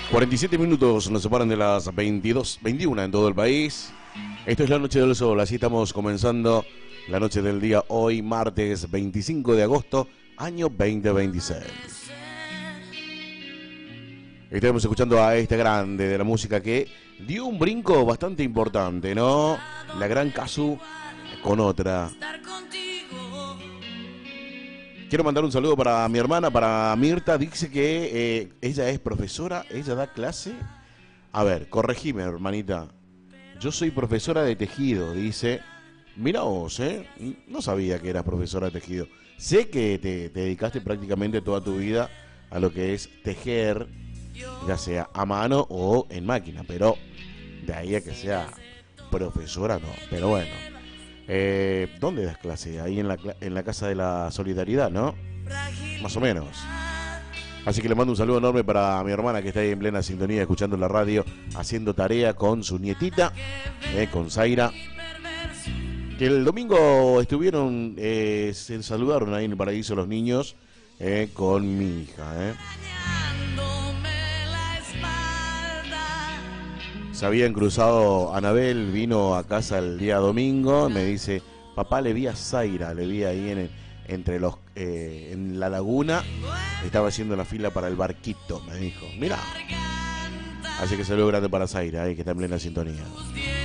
47 minutos nos separan de las 21 en todo el país. Esto es la Noche del Sol, así estamos comenzando la noche del día hoy, martes 25 de agosto, año 2026. Estamos escuchando a este grande de la música que dio un brinco bastante importante, ¿no? La gran Cazzu con otra. Quiero mandar un saludo para mi hermana, para Mirta. Dice que ella es profesora, ella da clase. A ver, corregime, hermanita. Yo soy profesora de tejido, dice. Mira vos, no sabía que eras profesora de tejido. Sé que te dedicaste prácticamente toda tu vida a lo que es tejer, ya sea a mano o en máquina, pero de ahí a que sea profesora no. Pero bueno, ¿dónde das clase? Ahí en la Casa de la Solidaridad, ¿no? Más o menos. Así que le mando un saludo enorme para mi hermana que está ahí en plena sintonía, escuchando la radio, haciendo tarea con su nietita, con Zaira. Que el domingo estuvieron, se saludaron ahí en el Paraíso los niños con mi hija. Se habían cruzado, Anabel vino a casa el día domingo, me dice, papá, le vi a Zaira, le vi ahí en la laguna, estaba haciendo la fila para el barquito, me dijo, mira. Así que saludo grande para Zaira, que está en plena sintonía.